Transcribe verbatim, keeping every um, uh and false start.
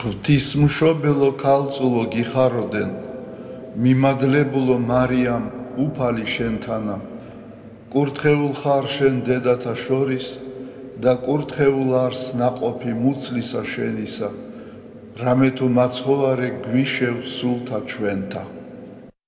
ღვთისმშობელო ქალწულო გიხაროდენ, მიმადლებულო მარიამ უფალი შენთანა, კურთხეულ ხარ შენ დედათა შორის და კურთხეულ არს ნაყოფი მუცლისა შენისა, რამე თუ მაცხოვარე გვიშევ სულთა ჩვენთა.